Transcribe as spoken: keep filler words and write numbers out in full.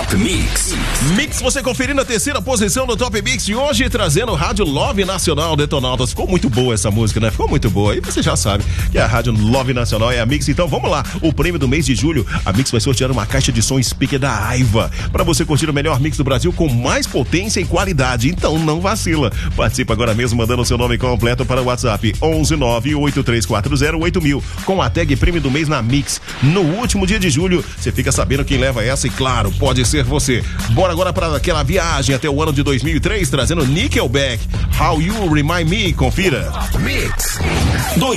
Top Mix. Mix, você conferindo a terceira posição do Top Mix e hoje trazendo Rádio Love Nacional Detonautas. Ficou muito boa essa música, né? Ficou muito boa. E você já sabe que a Rádio Love Nacional é a Mix. Então vamos lá. O prêmio do mês de julho, a Mix vai sortear uma caixa de som speaker da Aiva para você curtir o melhor mix do Brasil com mais potência e qualidade. Então não vacila. Participa agora mesmo mandando o seu nome completo para o WhatsApp onze nove oito três quatro zero oito mil com a tag prêmio do mês na Mix. No último dia de julho, você fica sabendo quem leva essa e claro, pode ser você. Bora agora para aquela viagem até o ano de dois mil e três, trazendo Nickelback, How You Remind Me. Confira. Mix dois